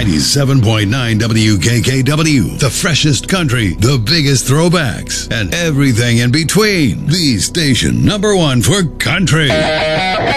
97.9 WKKW, the freshest country, the biggest throwbacks, and everything in between. The station #1 for country.